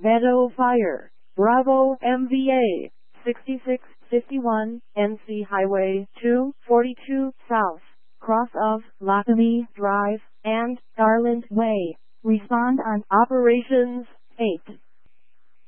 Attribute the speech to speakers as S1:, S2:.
S1: Meadow Fire, Bravo MVA, 6651, NC Highway 242 South, cross of Lathamy Drive and Garland Way. Respond on Operations 8.